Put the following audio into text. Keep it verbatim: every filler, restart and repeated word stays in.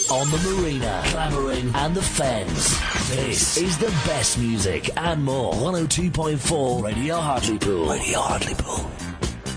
on the marina, clambering and the fens. This is the best music and more. one oh two point four Radio Hartlepool. Radio Hartlepool.